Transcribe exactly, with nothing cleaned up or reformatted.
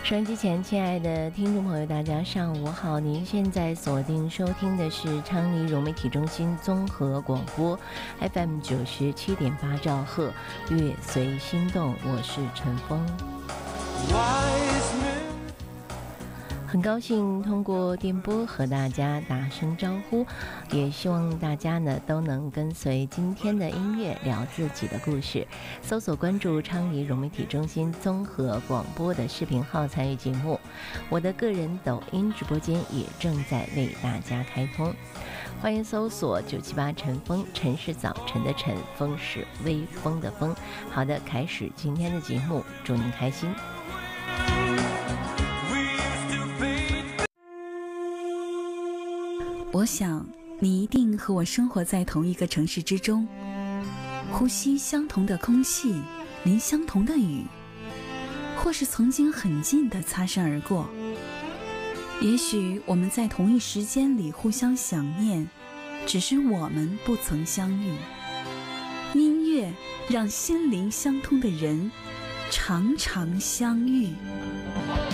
收音机前，亲爱的听众朋友，大家上午好！您现在锁定收听的是昌黎融媒体中心综合广播 F M 九十七点八兆赫，乐随心动，我是陈峰。很高兴通过电波和大家打声招呼，也希望大家呢都能跟随今天的音乐聊自己的故事。搜索关注昌黎融媒体中心综合广播的视频号参与节目，我的个人抖音直播间也正在为大家开通，欢迎搜索九七八晨风，晨是早晨的晨，风是微风的风。好的，开始今天的节目，祝您开心。 我想你一定和我生活在同一个城市之中，呼吸相同的空气，淋相同的雨，或是曾经很近的擦身而过。也许我们在同一时间里互相想念，只是我们不曾相遇。音乐让心灵相通的人常常相遇。